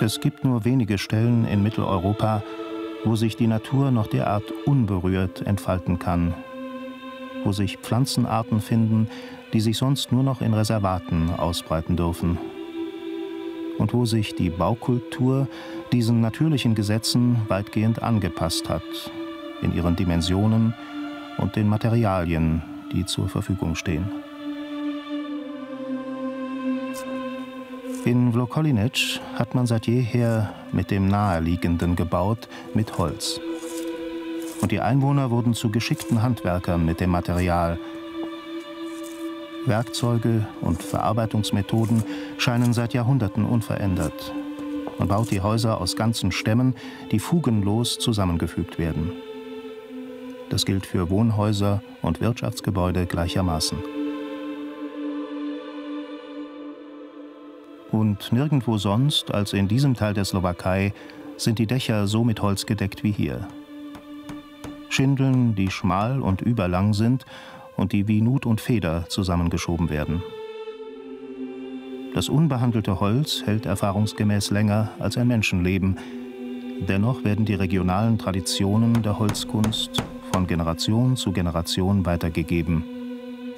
Es gibt nur wenige Stellen in Mitteleuropa, wo sich die Natur noch derart unberührt entfalten kann, wo sich Pflanzenarten finden, die sich sonst nur noch in Reservaten ausbreiten dürfen, und wo sich die Baukultur diesen natürlichen Gesetzen weitgehend angepasst hat, in ihren Dimensionen und den Materialien, die zur Verfügung stehen. In Vlkolínec hat man seit jeher mit dem Naheliegenden gebaut, mit Holz. Und die Einwohner wurden zu geschickten Handwerkern mit dem Material. Werkzeuge und Verarbeitungsmethoden scheinen seit Jahrhunderten unverändert. Man baut die Häuser aus ganzen Stämmen, die fugenlos zusammengefügt werden. Das gilt für Wohnhäuser und Wirtschaftsgebäude gleichermaßen. Und nirgendwo sonst als in diesem Teil der Slowakei sind die Dächer so mit Holz gedeckt wie hier. Schindeln, die schmal und überlang sind und die wie Nut und Feder zusammengeschoben werden. Das unbehandelte Holz hält erfahrungsgemäß länger als ein Menschenleben. Dennoch werden die regionalen Traditionen der Holzkunst von Generation zu Generation weitergegeben.